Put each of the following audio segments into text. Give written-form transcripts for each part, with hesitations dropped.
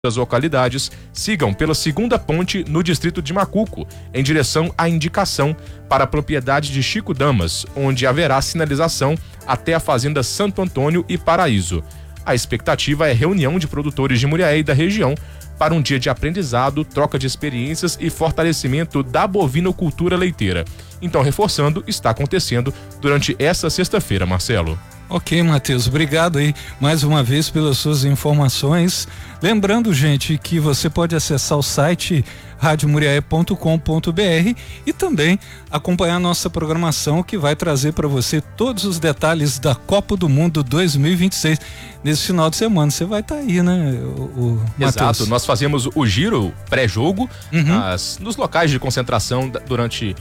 das localidades sigam pela segunda ponte no distrito de Macuco, em direção à indicação para a propriedade de Chico Damas, onde haverá sinalização até a fazenda Santo Antônio e Paraíso. A expectativa é reunião de produtores de Muriaé e da região para um dia de aprendizado, troca de experiências e fortalecimento da bovinocultura leiteira. Então, reforçando, está acontecendo durante essa sexta-feira, Marcelo. Ok, Matheus, obrigado aí mais uma vez pelas suas informações. Lembrando, gente, que você pode acessar o site radiomuriaé.com.br e também acompanhar nossa programação, que vai trazer para você todos os detalhes da Copa do Mundo 2026. Nesse final de semana você vai estar aí, né, Exato, nós fazemos o giro pré-jogo nos locais de concentração durante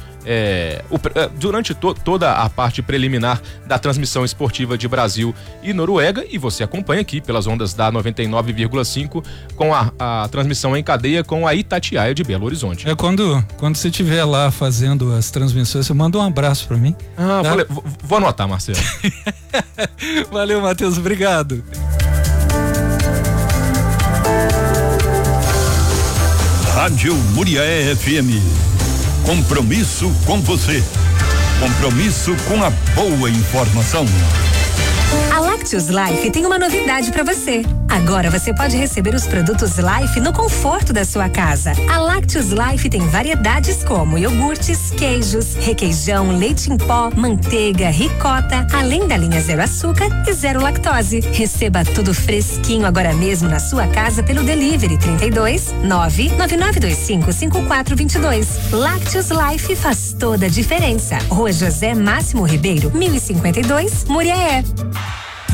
toda a parte preliminar da transmissão esportiva de Brasil e Noruega, e você acompanha aqui pelas ondas da 99,5 com a transmissão em cadeia com a Itatiaia de Belo Horizonte. Quando você estiver lá fazendo as transmissões, você manda um abraço para mim. Tá? Vou anotar, Marcelo. Valeu, Matheus, obrigado. Rádio Muriaé FM. Compromisso com você. Compromisso com a boa informação. A Lactus Life tem uma novidade para você. Agora você pode receber os produtos Life no conforto da sua casa. A Lactus Life tem variedades como iogurtes, queijos, requeijão, leite em pó, manteiga, ricota, além da linha zero açúcar e zero lactose. Receba tudo fresquinho agora mesmo na sua casa pelo delivery 32 99925 5422. Lactus Life faz toda a diferença. Rua José Máximo Ribeiro, 1052, Muriaé.